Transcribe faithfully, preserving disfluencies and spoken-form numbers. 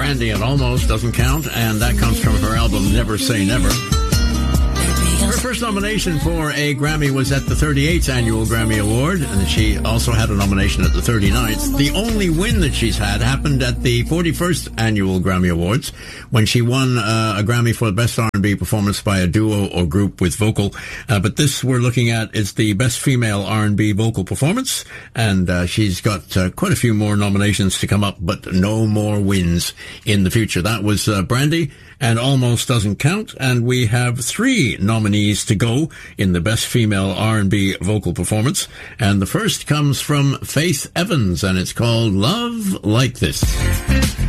Brandy and Almost Doesn't Count, and that comes from her album Never Say Never. Her first nomination for a Grammy was at the thirty-eighth Annual Grammy Award, and she also had a nomination at the thirty-ninth. The only win that she's had happened at the forty-first Annual Grammy Awards, when she won uh, a Grammy for the Best R and B Performance by a Duo or Group with Vocal. Uh, but this we're looking at is the Best Female R and B Vocal Performance, and uh, she's got uh, quite a few more nominations to come up, but no more wins in the future. That was uh, Brandy and Almost Doesn't Count, and we have three nominees to go in the Best Female R and B Vocal Performance, and the first comes from Faith Evans, and it's called Love Like This.